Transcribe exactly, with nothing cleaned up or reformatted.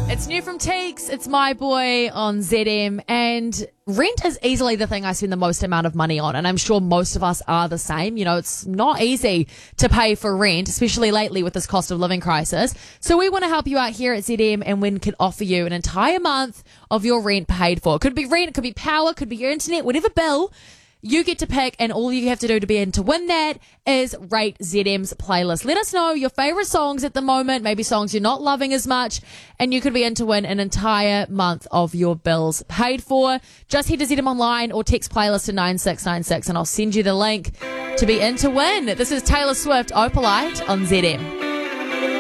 It's new from Teeks. It's My Boy on Z M. And rent is easily the thing I spend the most amount of money on. And I'm sure most of us are the same. You know, it's not easy to pay for rent, especially lately with this cost of living crisis. So we want to help you out here at Z M, and we can offer you an entire month of your rent paid for. It could be rent, it could be power, it could be your internet, whatever bill. You get to pick, and all you have to do to be in to win that is rate Z M's playlist. Let us know your favourite songs at the moment, maybe songs you're not loving as much, and you could be in to win an entire month of your bills paid for. Just head to Z M Online or text playlist to nine six nine six, and I'll send you the link to be in to win. This is Taylor Swift, Opalite on Z M.